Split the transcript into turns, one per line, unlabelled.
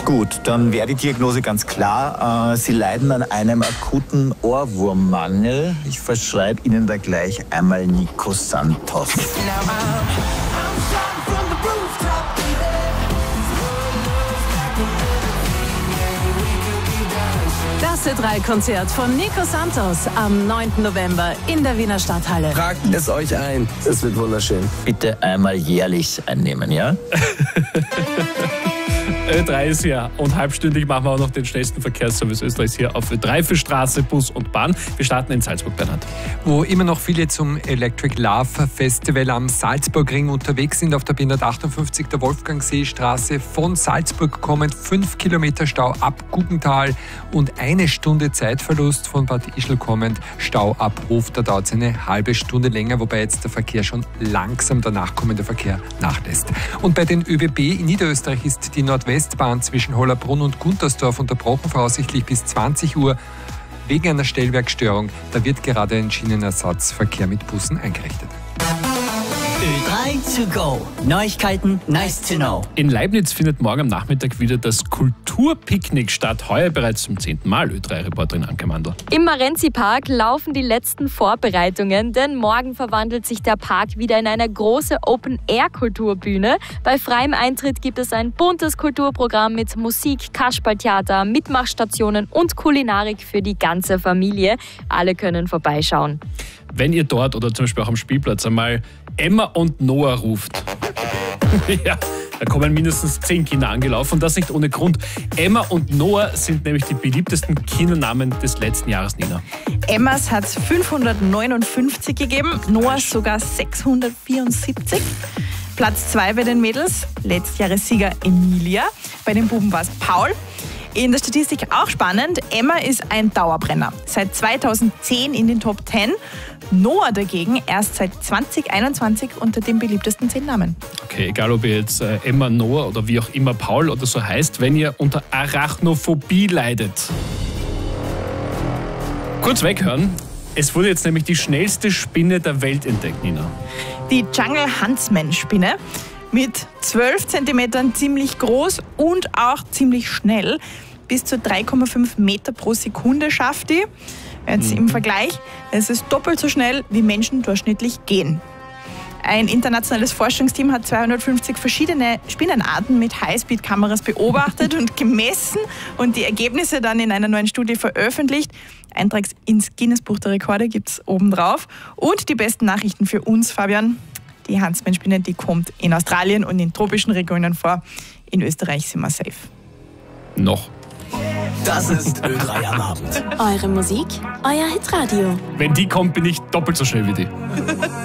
Gut, dann wäre die Diagnose ganz klar. Sie leiden an einem akuten Ohrwurmmangel. Ich verschreibe Ihnen da gleich einmal Nico Santos.
Das Ö3-Konzert von Nico Santos am 9. November in der Wiener Stadthalle.
Tragt es euch ein, es wird wunderschön.
Bitte einmal jährlich einnehmen, ja?
Ö3 ist hier und halbstündig machen wir auch noch den schnellsten Verkehrsservice Österreichs hier auf Ö3 für Straße, Bus und Bahn. Wir starten in Salzburg, Bernhard.
Wo immer noch viele zum Electric Love Festival am Salzburgring unterwegs sind, auf der B158 der Wolfgangseestraße von Salzburg kommend 5 Kilometer Stau ab Guggental und 1 Stunde Zeitverlust von Bad Ischl kommend Stau ab Hof. Da dauert es eine halbe Stunde länger, wobei jetzt der Verkehr schon langsam, der nachkommende Verkehr nachlässt. Und bei den ÖBB in Niederösterreich ist die Nordwestbahn zwischen Hollerbrunn und Guntersdorf unterbrochen, voraussichtlich bis 20 Uhr wegen einer Stellwerkstörung. Da wird gerade ein Schienenersatzverkehr mit Bussen eingerichtet.
Ö3 to go. Neuigkeiten, nice to know.
In Leibniz findet morgen am Nachmittag wieder das Kulturpicknick statt. Heuer bereits zum 10. Mal, Ö3-Reporterin Anke Mandl.
Im Marenzi-Park laufen die letzten Vorbereitungen, denn morgen verwandelt sich der Park wieder in eine große Open-Air-Kulturbühne. Bei freiem Eintritt gibt es ein buntes Kulturprogramm mit Musik, Kasperltheater, Mitmachstationen und Kulinarik für die ganze Familie. Alle können vorbeischauen.
Wenn ihr dort oder zum Beispiel auch am Spielplatz einmal Emma und Noah ruft, ja, da kommen mindestens 10 Kinder angelaufen und das nicht ohne Grund. Emma und Noah sind nämlich die beliebtesten Kindernamen des letzten Jahres, Nina.
Emmas hat es 559 gegeben, Noahs sogar 674. Platz 2 bei den Mädels, Letztjahressieger Emilia. Bei den Buben war es Paul. In der Statistik auch spannend, Emma ist ein Dauerbrenner. Seit 2010 in den Top 10. Noah dagegen erst seit 2021 unter den beliebtesten 10 Namen.
Okay, egal ob ihr jetzt Emma, Noah oder wie auch immer Paul oder so heißt, wenn ihr unter Arachnophobie leidet. Kurz weghören. Es wurde jetzt nämlich die schnellste Spinne der Welt entdeckt, Nina.
Die Jungle Huntsman-Spinne. Mit 12 cm ziemlich groß und auch ziemlich schnell. Bis zu 3,5 Meter pro Sekunde schafft die. Jetzt im Vergleich, es ist doppelt so schnell, wie Menschen durchschnittlich gehen. Ein internationales Forschungsteam hat 250 verschiedene Spinnenarten mit Highspeed-Kameras beobachtet und gemessen und die Ergebnisse dann in einer neuen Studie veröffentlicht. Eintrag ins Guinness-Buch der Rekorde gibt es obendrauf. Und die besten Nachrichten für uns, Fabian. Die Huntsman-Spinne, die kommt in Australien und in tropischen Regionen vor. In Österreich sind wir safe.
Noch.
Das ist Ö3 am Abend.
Eure Musik, euer Hitradio.
Wenn die kommt, bin ich doppelt so schnell wie die.